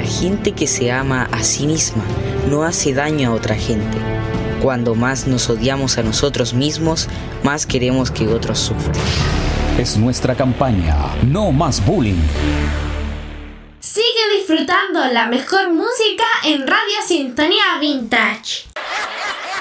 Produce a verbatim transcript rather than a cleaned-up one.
gente que se ama a sí misma no hace daño a otra gente. Cuando más nos odiamos a nosotros mismos, más queremos que otros sufran. Es nuestra campaña, no más bullying. Sigue disfrutando la mejor música en Radio Sintonía Vintage.